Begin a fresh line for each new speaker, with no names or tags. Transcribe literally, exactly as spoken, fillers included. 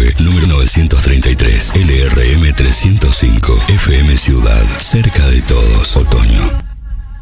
nueve, número novecientos treinta y tres, L R M trescientos cinco, F M Ciudad, cerca de todos, otoño.